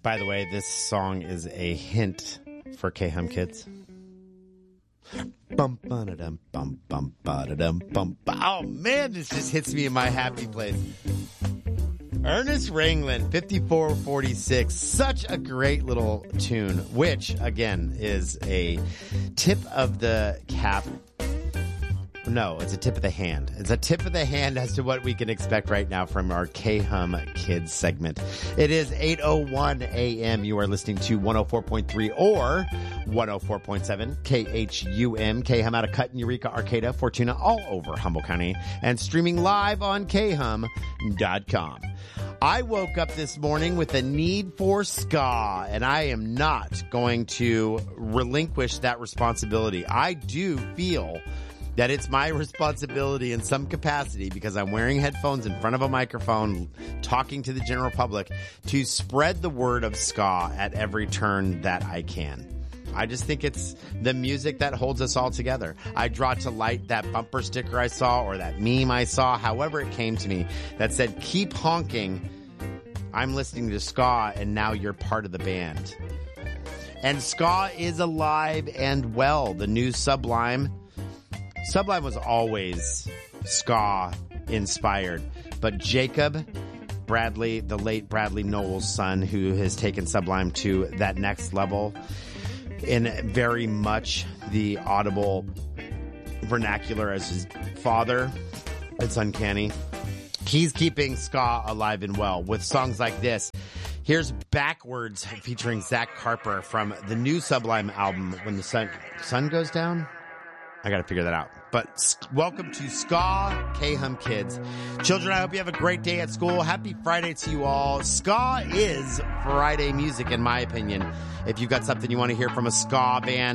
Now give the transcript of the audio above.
By the way, this song is a hint for K-Hum kids. Bum ba-da-dum, bum bum ba-da-dum, bum. Oh man, this just hits me in my happy place. Ernest Ranglin, 5446. Such a great little tune, which again is a tip of the cap. No, it's a tip of the hand. It's a tip of the hand as to what we can expect right now from our K-Hum Kids segment. It is 8:01 a.m. You are listening to 104.3 or 104.7 KHUM. K-Hum out of Cutten, Eureka, Arcata, Fortuna, all over Humboldt County, and streaming live on khum.com. I woke up this morning with a need for ska, and I am not going to relinquish that responsibility. I do feel that it's my responsibility in some capacity, because I'm wearing headphones in front of a microphone, talking to the general public, to spread the word of ska at every turn that I can. I just think it's the music that holds us all together. I draw to light that bumper sticker I saw, or that meme I saw, however it came to me, that said, keep honking, I'm listening to ska, and now you're part of the band. And ska is alive and well. The new Sublime was always ska inspired, but Jacob Bradley, the late Bradley Noel's son, who has taken Sublime to that next level in very much the audible vernacular as his father, it's uncanny. He's keeping ska alive and well with songs like this. Here's Backwards featuring Zach Carper from the new Sublime album, When the Sun Goes Down. I got to figure that out. But welcome to Ska K-Hum Kids. Children, I hope you have a great day at school. Happy Friday to you all. Ska is Friday music, in my opinion. If you've got something you want to hear from a ska band,